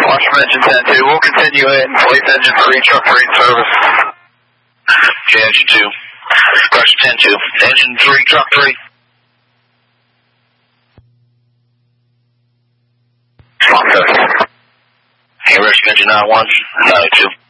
Watch from engine 10-2. We'll continue in place engine 3, truck 3 in service. Okay, engine 2. Crush 10-2. Engine 3, truck 3. Swamp 7. Hey, rescue engine 91, 92.